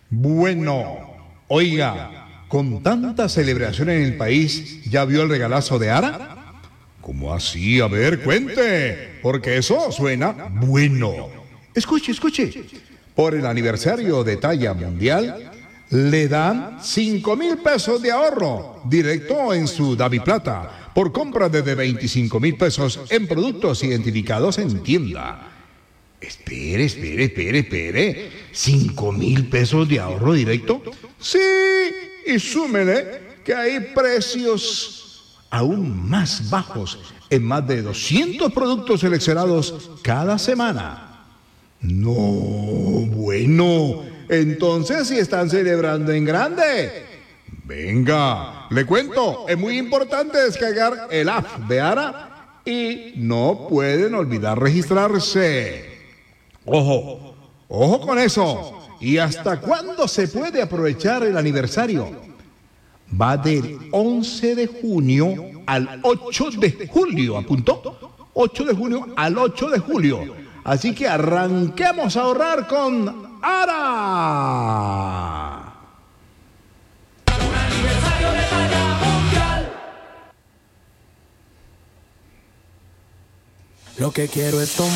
Bueno, oiga, con tanta celebración en el país, ¿ya vio el regalazo de Ara? ¿Cómo así? A ver, cuente, porque eso suena bueno. Escuche, escuche. Por el aniversario de talla mundial, le dan 5,000 pesos de ahorro directo en su DaviPlata por compra desde 25,000 pesos en productos identificados en tienda. Espere. ¿5,000 pesos de ahorro directo? Sí, y súmele que hay precios aún más bajos en más de 200 productos seleccionados cada semana. No, bueno, entonces sí están celebrando en grande. Venga, le cuento, es muy importante descargar el app de Ara y no pueden olvidar registrarse. Ojo con eso. ¿Y hasta cuándo se puede aprovechar el aniversario? Va del 11 de junio al 8 de julio, ¿apuntó? 8 de junio al 8 de julio. Así que arranquemos a ahorrar con Ara. Un aniversario de talla mundial. Lo que quiero es tomar.